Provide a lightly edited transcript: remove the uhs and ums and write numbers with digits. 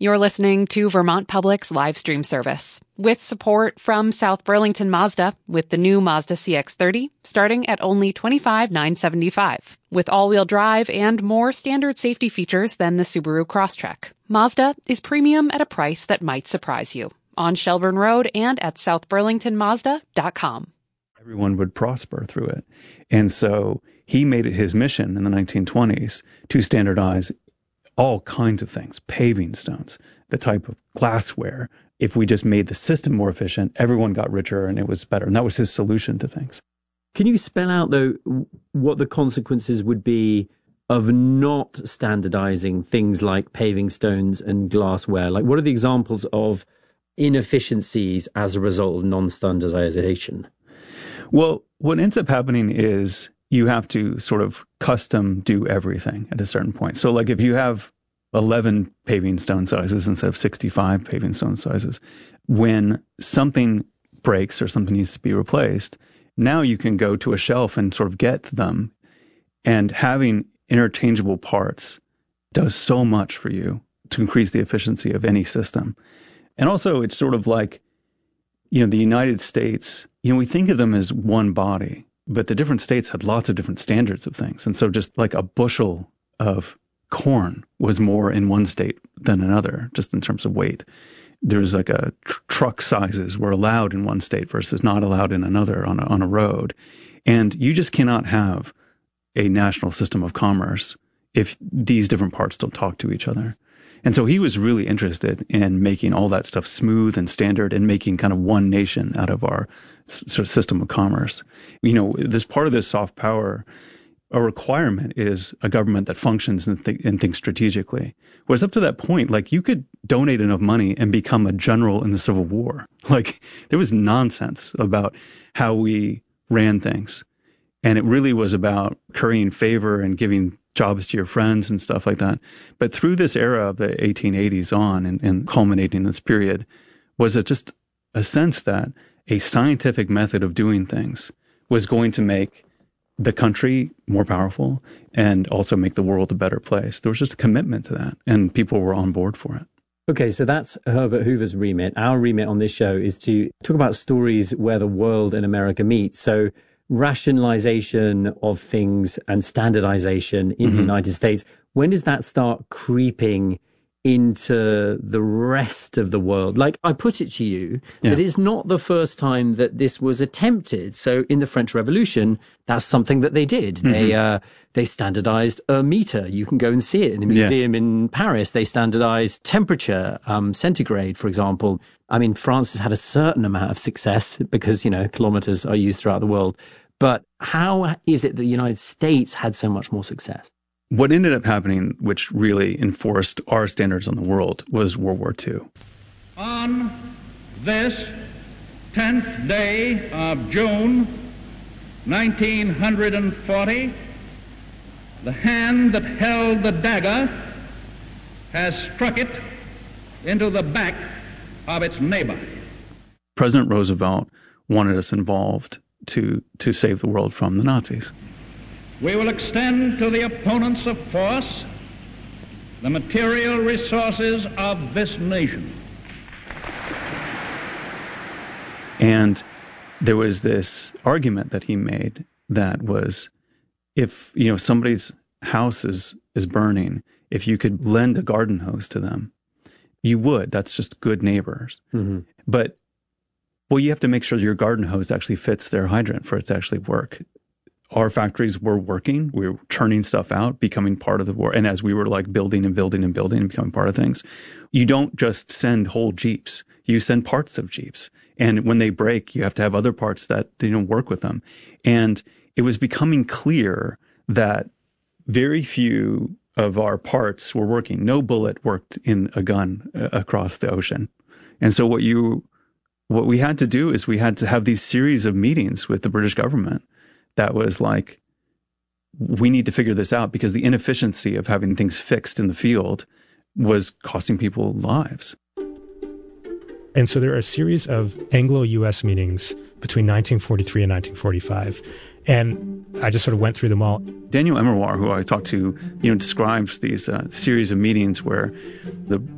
You're listening to Vermont Public's live stream service with support from South Burlington Mazda with the new Mazda CX-30 starting at only $25,975 with all-wheel drive and more standard safety features than the Subaru Crosstrek. Mazda is premium at a price that might surprise you on Shelburne Road and at southburlingtonmazda.com. Everyone would prosper through it. And so he made it his mission in the 1920s to standardize all kinds of things, paving stones, the type of glassware. If we just made the system more efficient, everyone got richer and it was better. And that was his solution to things. Can you spell out, though, what the consequences would be of not standardizing things like paving stones and glassware? Like, what are the examples of inefficiencies as a result of non-standardization? Well, what ends up happening is you have to sort of custom do everything at a certain point. So like if you have 11 paving stone sizes instead of 65 paving stone sizes, when something breaks or something needs to be replaced, now you can go to a shelf and sort of get them. And having interchangeable parts does so much for you to increase the efficiency of any system. And also it's sort of like, the United States, we think of them as one body. But the different states had lots of different standards of things. And so just like a bushel of corn was more in one state than another, just in terms of weight. There's like a truck sizes were allowed in one state versus not allowed in another on a road. And you just cannot have a national system of commerce if these different parts don't talk to each other. And so he was really interested in making all that stuff smooth and standard and making kind of one nation out of our sort of system of commerce. This part of this soft power, a requirement is a government that functions and thinks strategically. Whereas up to that point, like you could donate enough money and become a general in the Civil War. Like there was nonsense about how we ran things. And it really was about currying favor and giving jobs to your friends and stuff like that. But through this era of the 1880s on and culminating this period was just a sense that a scientific method of doing things was going to make the country more powerful and also make the world a better place. There was just a commitment to that, and people were on board for it. Okay, so that's Herbert Hoover's remit. Our remit on this show is to talk about stories where the world and America meet. So rationalization of things and standardization in the United States. When does that start creeping into the rest of the world? Like I put it to you, that it's not the first time that this was attempted. So in the French Revolution, that's something that they did. They standardized a meter. You can go and see it in a museum in Paris. They standardized temperature, centigrade, for example. I mean, France has had a certain amount of success because, kilometers are used throughout the world. But how is it that the United States had so much more success? What ended up happening, which really enforced our standards on the world, was World War II. On this 10th day of June, 1940, the hand that held the dagger has struck it into the back of its neighbor. President Roosevelt wanted us involved to save the world from the Nazis. We will extend to the opponents of force the material resources of this nation. And there was this argument that he made that was, if somebody's house is burning, if you could lend a garden hose to them, you would. That's just good neighbors. But you have to make sure your garden hose actually fits their hydrant for it to actually work. Our factories were working. We were churning stuff out, becoming part of the war. And as we were like building and becoming part of things, you don't just send whole Jeeps. You send parts of Jeeps. And when they break, you have to have other parts that work with them. And it was becoming clear that very few of our parts were working. No bullet worked in a gun across the ocean. And so what we had to do is we had to have these series of meetings with the British government that was like, we need to figure this out because the inefficiency of having things fixed in the field was costing people lives. And so there are a series of Anglo-US meetings between 1943 and 1945. And I just sort of went through them all. Daniel Emmerwar, who I talked to, describes these series of meetings where the